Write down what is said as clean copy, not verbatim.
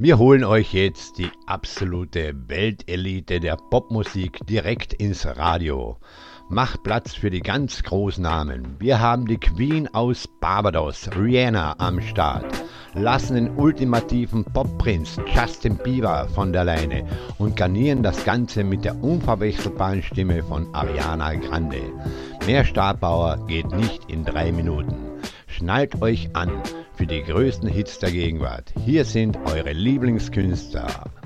Wir holen euch jetzt die absolute Weltelite der Popmusik direkt ins Radio. Macht Platz für die ganz großen Namen. Wir haben die Queen aus Barbados, Rihanna, am Start. Lassen den ultimativen Popprinz Justin Bieber von der Leine und garnieren das Ganze mit der unverwechselbaren Stimme von Ariana Grande. Mehr Startpower geht nicht in 3 Minuten. Schnallt euch an für die größten Hits der Gegenwart. Hier sind eure Lieblingskünstler.